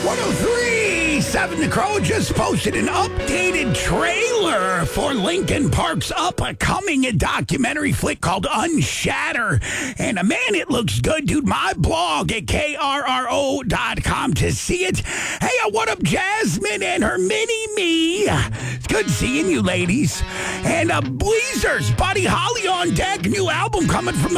103.7 The Crow just posted an updated trailer for Linkin Park's upcoming documentary flick called Unshatter. And man, it looks good, dude. My blog at KRRO.com to see it. Hey, what up, Jasmine and her mini-me? It's good seeing you, ladies. And Bleezers, Buddy Holly on deck. New album coming from the